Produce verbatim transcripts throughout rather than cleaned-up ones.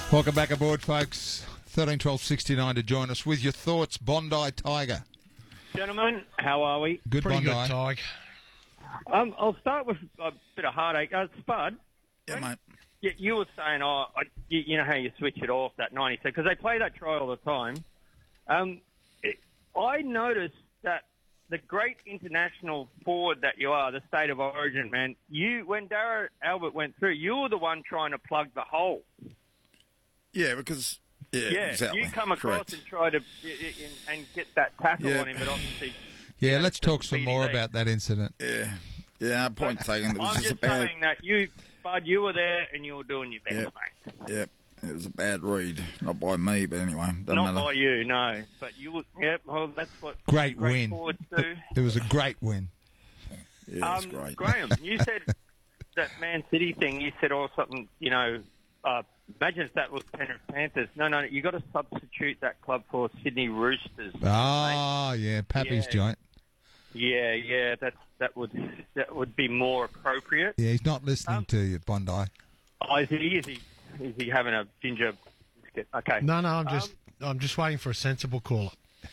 Welcome back aboard, folks. thirteen twelve sixty-nine to join us with your thoughts. Bondi Tiger. Gentlemen, how are we? Good Pretty Bondi. good, Tig. Um, I'll start with a bit of heartache. Uh, Spud, Yeah, mate. you, you were saying, oh, I, you, you know how you switch it off, that ninety seconds, because they play that try all the time. Um, it, I noticed that the great international forward that you are, the state of origin, man, you when Darragh Albert went through, you were the one trying to plug the hole. Yeah, because... Yeah, Yeah, exactly. you come across Correct. and try to and, and get that tackle Yeah. on him, but obviously... Yeah, you know, let's talk some speedy more lead. about that incident. Yeah. Yeah, point taken. It was I'm just, just a bad... saying that you, Bud, you were there and you were doing your best, Yeah. mate. Yeah, it was a bad read. Not by me, but anyway. Doesn't Not matter. by you, no. But you were, yep, well, that's what Great great win. forwards do. It was a great win. Yeah, it's Um, great. Graham, you said that Man City thing, you said, or something, you know, uh, imagine if that was Penrith Panthers. No, no, you got to substitute that club for Sydney Roosters. Ah, yeah, Pappy's Yeah. joint. Yeah, yeah, that that would that would be more appropriate. Yeah, he's not listening Um, to you, Bondi. Oh, is he? Is he? Is he having a ginger biscuit? Okay. No, no, I'm just I'm just waiting for a sensible caller.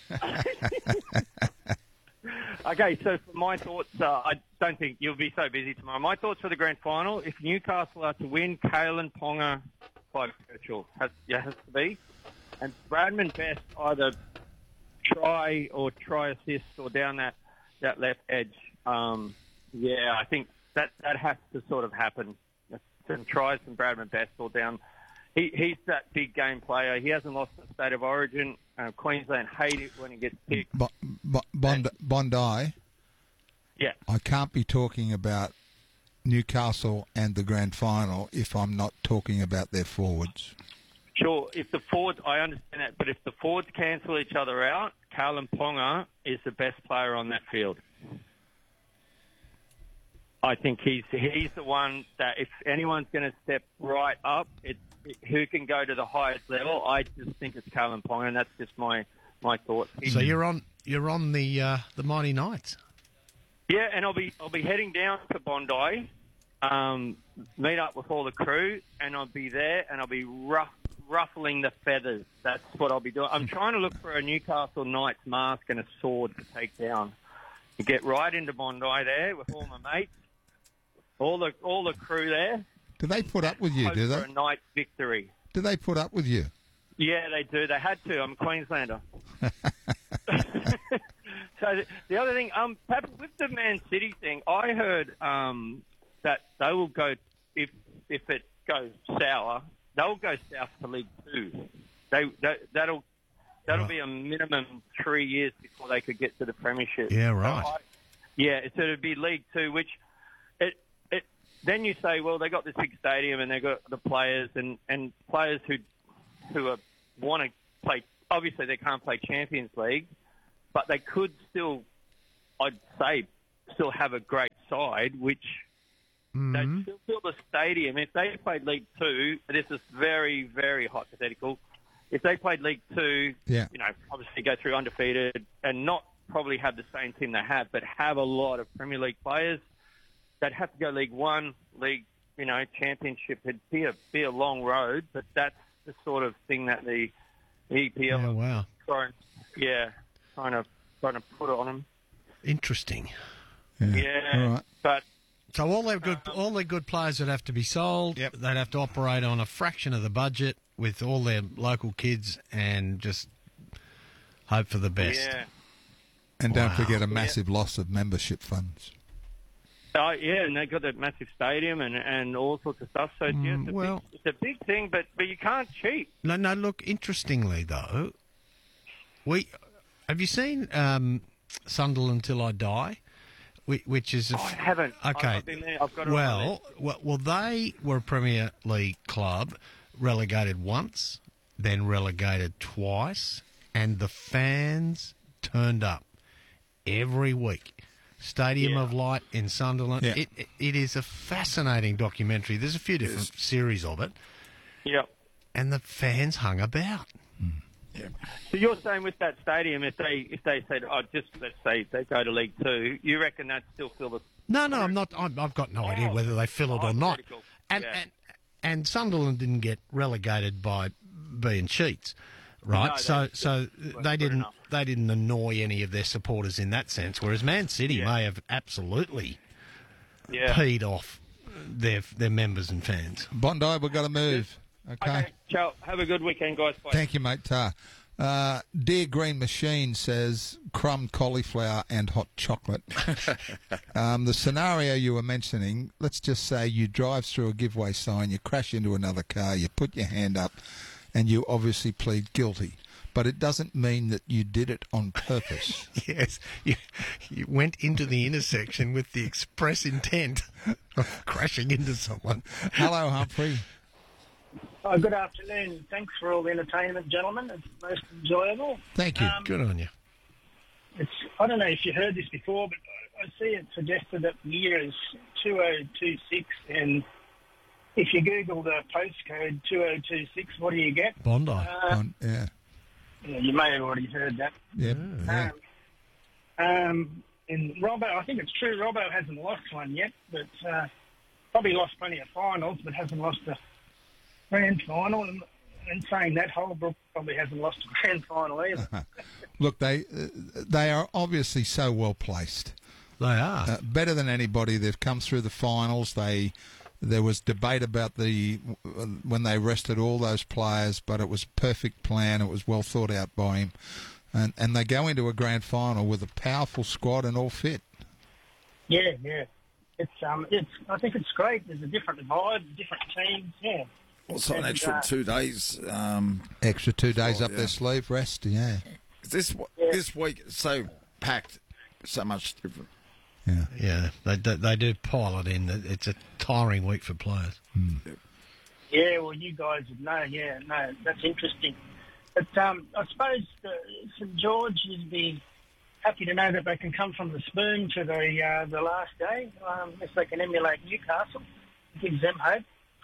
Okay, so for my thoughts, uh, I don't think you'll be so busy tomorrow. My thoughts for the grand final: if Newcastle are to win, Kalen Ponga, Clive Churchill has, yeah, has to be, and Bradman Best either try or try assist or down that, that left edge. Um, yeah, I think that that has to sort of happen. Some tries from Bradman Best or down. He, he's that big game player. He hasn't lost the state of origin. Uh, Queensland hate it when he gets picked. Bo- Bo- Bondi, Bondi, Yeah. I can't be talking about Newcastle and the grand final if I'm not talking about their forwards. Sure, if the forwards, I understand that, but if the forwards cancel each other out, Kalen Ponga is the best player on that field. I think he's he's the one that if anyone's going to step right up, it's it, who can go to the highest level. I just think it's Kalen Ponga, and that's just my my thought. So you're on you're on the uh, the Mighty Knights. Yeah, and I'll be I'll be heading down to Bondi, um, meet up with all the crew, and I'll be there, and I'll be rough, ruffling the feathers. That's what I'll be doing. I'm trying to look for a Newcastle Knights mask and a sword to take down. You get right into Bondi there with all my mates, all the all the crew there. Do they put up with you, Hope do for they? a Knights victory. Do they put up with you? Yeah, they do. They had to. I'm a Queenslander. So the, the other thing, um, perhaps with the Man City thing, I heard um, that they will go if if it goes sour, they'll go south to League Two. They, they that'll that'll Right. be a minimum three years before they could get to the Premiership. Yeah, So right. I- yeah, so it'd be League Two, which it it then you say, well, they got this big stadium and they got the players and, and players who who are, want to play. Obviously, they can't play Champions League, but they could still, I'd say, still have a great side, which Mhm. they still fill the stadium. If they played League Two, this is very, very hypothetical. If they played League Two, Yeah. you know, obviously go through undefeated and not probably have the same team they have, but have a lot of Premier League players, they'd have to go League One, League, you know, Championship. It'd be a, be a long road, but that's the sort of thing that the E P L Oh, are wow. trying, yeah, trying to, trying to put on them. Interesting. Yeah, All right. but So all their good all their good players would have to be sold. Yep. They'd have to operate on a fraction of the budget with all their local kids and just hope for the best. yeah. And don't Wow. forget a massive loss of membership funds. Oh, yeah, and they got that massive stadium and, and all sorts of stuff. So it's, yeah, it's, a well- big, it's a big thing, but, but you can't cheat. No, no. Look, interestingly though, we have you seen um, Sunderland Till I Die, Whi- which is a Oh, I f- haven't. Okay. I've been there. I've got it on my Well, list. well, well, they were a Premier League club, relegated once, then relegated twice, and the fans turned up every week. Stadium Yeah. of Light in Sunderland. Yeah. It, it, it is a fascinating documentary. There's a few different series of it, Yeah. and the fans hung about. So you're saying with that stadium, if they if they said, oh, just let's say they go to League Two, you reckon they'd still fill the No, no, I'm not. I'm, I've got no idea Oh. whether they fill it or not. Hypothetical. And, Yeah. and and Sunderland didn't get relegated by being cheats, right? No, so they- so they they weren't didn't enough. they didn't annoy any of their supporters in that sense. Whereas Man City Yeah. may have absolutely Yeah. peed off their their members and fans. Bondi, we've got to move. Okay. Okay, ciao. Have a good weekend, guys. Bye. Thank you, mate. Tar. Uh, Dear Green Machine says crumb cauliflower and hot chocolate. um, the scenario you were mentioning, let's just say you drive through a giveaway sign, you crash into another car, you put your hand up, and you obviously plead guilty. But it doesn't mean that you did it on purpose. Yes, you, you went into the intersection with the express intent of crashing into someone. Hello, Humphrey. Oh, good afternoon. Thanks for all the entertainment, gentlemen. It's most enjoyable. Thank you. Um, Good on you. It's I don't know if you heard this before, but I see it suggested that the year is two oh two six, and if you Google the postcode two oh two six, what do you get? Bondi. Uh, On- yeah. yeah, you may have already heard that. Yeah. yeah. Um, um, and Robbo, I think it's true, Robbo hasn't lost one yet, but uh, probably lost plenty of finals, but hasn't lost a grand final. And, and saying that, Holbrook probably hasn't lost a grand final either. Look, they uh, they are obviously so well placed. They are. Uh, better than anybody. They've come through the finals. They there was debate about the when they rested all those players, but it was a perfect plan. It was well thought out by him, and and they go into a grand final with a powerful squad and all fit. Yeah, yeah. It's um, it's. I think it's great. There's a different vibe, different teams. Yeah. Also, an And, extra uh, two days. Um, Extra two days Oh, up yeah. their sleeve, rest. Yeah, this Yeah. this week is so packed, so much different. yeah. Yeah, they do, they do pile it in. It's a tiring week for players. Yeah, well, you guys would know. Yeah, no, that's interesting. But um, I suppose uh, St George would be happy to know that they can come from the spoon to the uh, the last day, um, if they can emulate Newcastle. It gives them hope.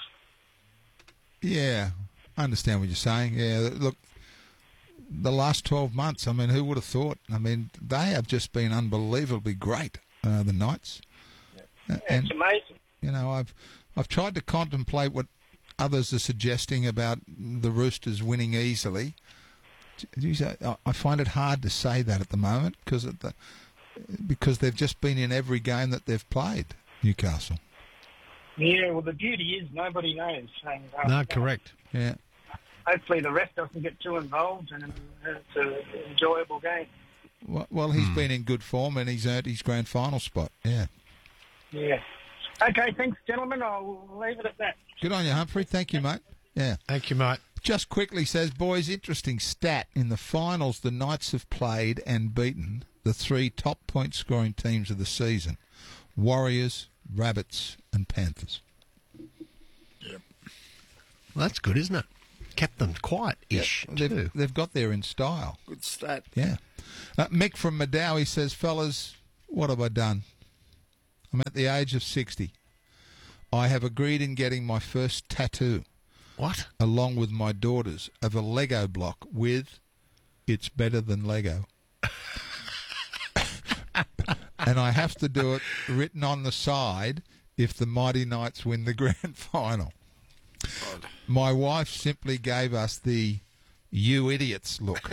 Yeah, I understand what you're saying. Yeah, look, the last twelve months, I mean, who would have thought? I mean, they have just been unbelievably great, uh, the Knights. Uh, It's amazing. You know, I've I've tried to contemplate what others are suggesting about the Roosters winning easily. Geez, I, I find it hard to say that at the moment because of the, because they've just been in every game that they've played, Newcastle. Yeah, well, the beauty is nobody knows. And, um, No, correct. Yeah. Hopefully the rest doesn't get too involved, and it's an enjoyable game. Well, well he's been in good form and he's earned his grand final spot. Yeah. Yeah. Okay, thanks, gentlemen. I'll leave it at that. Good on you, Humphrey. Thank you, mate. Yeah. Thank you, mate. Just quickly says, boys, interesting stat. In the finals, the Knights have played and beaten the three top point scoring teams of the season: Warriors, Rabbits, and Panthers. Well, that's good, isn't it? Kept them quiet-ish, too. They've, they've got there in style. Good stat. Yeah. Uh, Mick from Madawi says, fellas, what have I done? I'm at the age of sixty. I have agreed in getting my first tattoo, What? along with my daughters, of a Lego block with "It's better than Lego." And I have to do it written on the side if the Mighty Knights win the grand final. My wife simply gave us the "you idiots" look.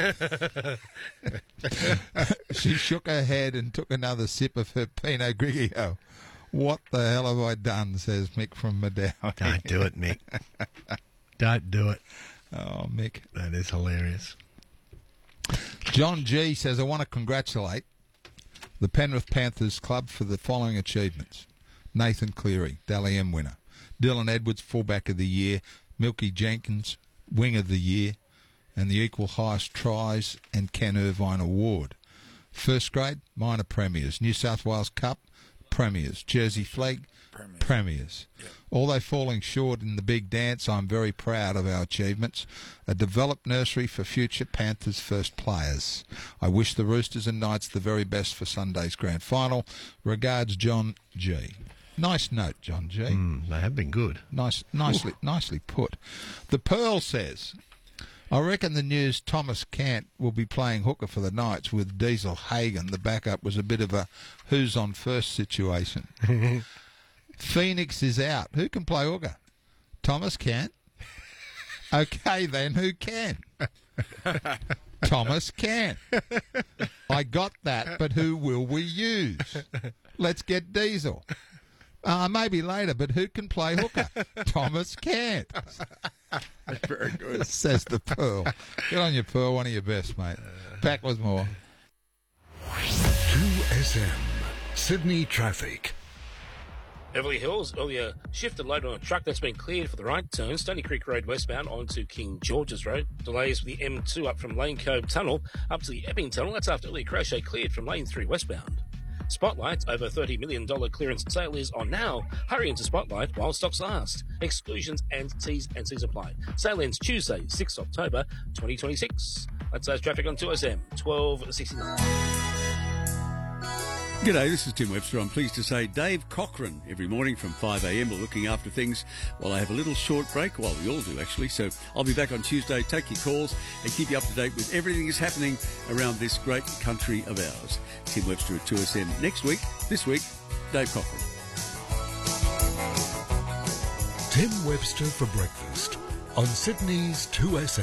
She shook her head and took another sip of her Pinot Grigio. What the hell have I done, says Mick from Madawi. Don't do it, Mick. Don't do it. Oh, Mick. That is hilarious. John G says, I want to congratulate the Penrith Panthers club for the following achievements. Nathan Cleary, Dally M winner. Dylan Edwards, fullback of the year. Milky Jenkins, wing of the year. And the equal highest tries and Ken Irvine award. First grade, minor premiers. New South Wales Cup, premiers. Jersey Flag, Premiers. premiers. Yep. Although falling short in the big dance, I'm very proud of our achievements. A developed nursery for future Panthers first players. I wish the Roosters and Knights the very best for Sunday's grand final. Regards, John G. Nice note, John G. Mm, they have been good. Nice, nicely, nicely put. The Pearl says, I reckon the news Thomas Cant will be playing hooker for the Knights with Diesel Hagen. The backup was a bit of a who's on first situation. Phoenix is out. Who can play hooker? Thomas can't. Okay, then who can? Thomas can. I got that, but who will we use? Let's get Diesel. Uh, maybe later, but who can play hooker? Thomas can't. That's very good. Says the Pearl. Get on your Pearl, one of your best, mate. Back with more. two S M, Sydney traffic. Beverly Hills, earlier shifted load on a truck that's been cleared for the right turn, Stony Creek Road westbound onto King George's Road. Delays for the M two up from Lane Cove Tunnel up to the Epping Tunnel. That's after earlier crochet cleared from Lane three westbound. Spotlight, over thirty million dollars clearance sale is on now. Hurry into Spotlight while stocks last. Exclusions and T's and C's apply. Sale ends Tuesday, sixth of October, twenty twenty-six. That's those traffic on two S M, twelve sixty-nine. G'day, this is Tim Webster. I'm pleased to say Dave Cochran every morning from five a m. We're looking after things while I have a little short break. Well, we all do, actually. So I'll be back on Tuesday, take your calls and keep you up to date with everything that's happening around this great country of ours. Tim Webster at two S M. Next week, this week, Dave Cochran. Tim Webster for breakfast on Sydney's two S M.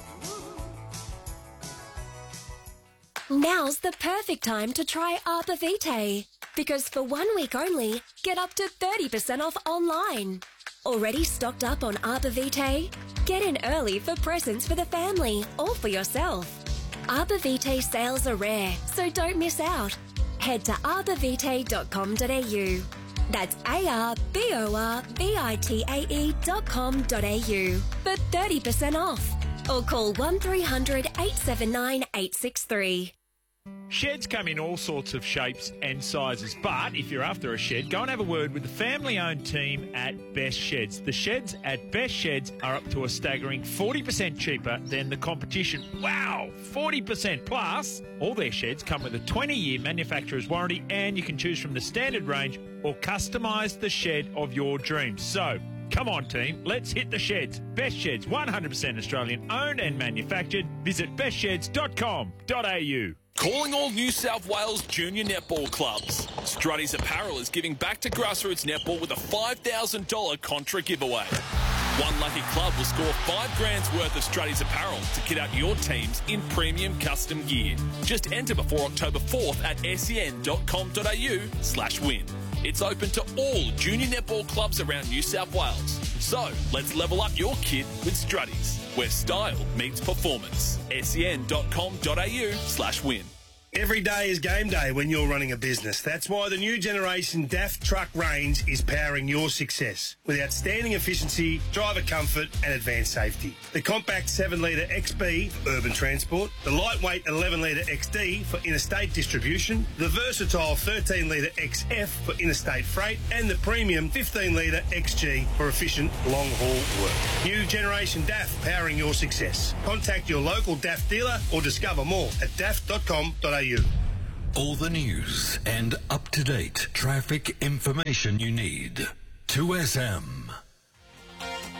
Now's the perfect time to try Arbor Vitae, because for one week only, get up to thirty percent off online. Already stocked up on Arbor Vitae? Get in early for presents for the family or for yourself. Arbor Vitae sales are rare, so don't miss out. Head to arbor vitae dot com dot a u. That's A R B O R V I T A E dot com dot a u for thirty percent off. Or call one three hundred eight seven nine eight six three. Sheds come in all sorts of shapes and sizes, but if you're after a shed, go and have a word with the family-owned team at Best Sheds. The sheds at Best Sheds are up to a staggering forty percent cheaper than the competition. Wow, forty percent plus! All their sheds come with a twenty-year manufacturer's warranty, and you can choose from the standard range or customise the shed of your dreams. So, come on, team, let's hit the sheds. Best Sheds, one hundred percent Australian owned and manufactured. Visit best sheds dot com dot a u. Calling all New South Wales junior netball clubs. Strutty's Apparel is giving back to grassroots netball with a five thousand dollars contra giveaway. One lucky club will score five grand's worth of Strutty's Apparel to kit out your teams in premium custom gear. Just enter before October fourth at sen dot com dot a u slash win. It's open to all junior netball clubs around New South Wales. So, let's level up your kit with Strutty's, where style meets performance. sen dot com dot a u slash win. Every day is game day when you're running a business. That's why the new generation D A F truck range is powering your success with outstanding efficiency, driver comfort and advanced safety. The compact seven litre X B for urban transport, the lightweight eleven litre X D for interstate distribution, the versatile thirteen litre X F for interstate freight and the premium fifteen litre X G for efficient long-haul work. New generation D A F powering your success. Contact your local D A F dealer or discover more at d a f dot com dot a u. All the news and up-to-date traffic information you need. two S M.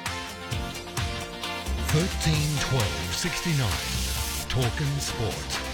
thirteen twelve sixty-nine. Talkin' Sport.